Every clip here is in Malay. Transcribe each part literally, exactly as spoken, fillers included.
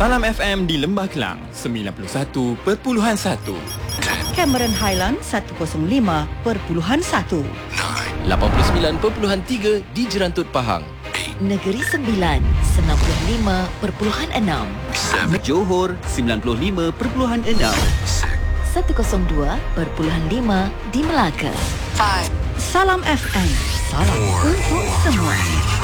Salam F M di Lembah Kelang sembilan puluh satu perpuluhan satu, Cameron Highland seratus lima perpuluhan satu, lapan puluh sembilan perpuluhan tiga di Jerantut Pahang, Negeri Sembilan sembilan puluh lima perpuluhan enam, Johor sembilan puluh lima perpuluhan enam, seratus dua perpuluhan lima di Melaka. Salam F M, salam untuk semua.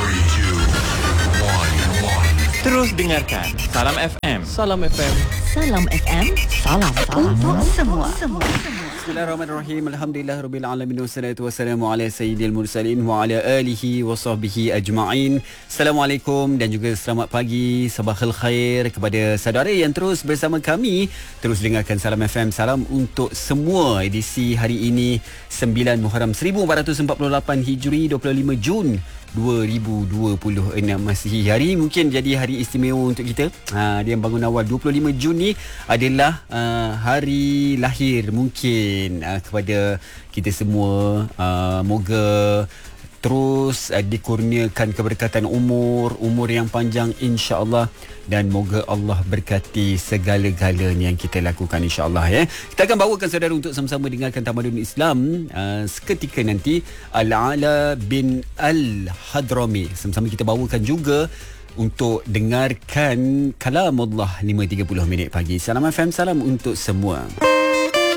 Terus dengarkan Salam F M. Salam F M. Salam F M, Salam, salam untuk semua. semua. Bismillahirrahmanirrahim. Alhamdulillahirabbil alamin wassalatu wassalamu ala sayyidil mursalin wa ala alihi wa sahbihi ajma'in. Assalamualaikum dan juga selamat pagi, sabahul khair kepada saudara yang terus bersama kami. Terus dengarkan Salam F M. Salam untuk semua. Edisi hari ini sembilan Muharram seribu empat ratus empat puluh lapan Hijri, dua puluh lima Jun dua ribu dua puluh enam. Masih hari mungkin jadi hari istimewa untuk kita. Ha, dia yang bangun awal dua puluh lima Jun ni adalah uh, hari lahir mungkin uh, kepada kita semua. Uh, moga terus uh, dikurniakan keberkatan umur, umur yang panjang insya-Allah, dan moga Allah berkati segala-galanya yang kita lakukan insya-Allah ya. Kita akan bawakan saudara untuk sama-sama dengarkan tamadun Islam uh, seketika nanti Al-Ala bin Al-Hadrami. Sama-sama kita bawakan juga untuk dengarkan kalamullah lima tiga puluh minit pagi. Salam F M, salam untuk semua.